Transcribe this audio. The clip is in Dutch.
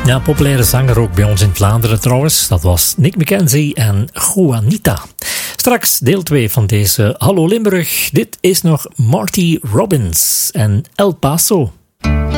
Ja, populaire zanger ook bij ons in Vlaanderen trouwens. Dat was Nick McKenzie en Juanita. Straks deel 2 van deze Hallo Limburg. Dit is nog Marty Robbins en El Paso.